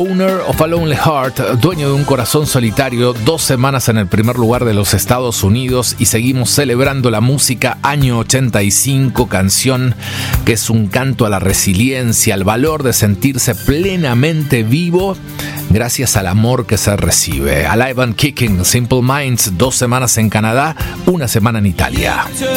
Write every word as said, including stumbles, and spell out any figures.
Owner of a Lonely Heart, dueño de un corazón solitario, dos semanas en el primer lugar de los Estados Unidos y seguimos celebrando la música año ochenta y cinco, canción que es un canto a la resiliencia, al valor de sentirse plenamente vivo gracias al amor que se recibe. Alive and Kicking, Simple Minds, dos semanas en Canadá, una semana en Italia.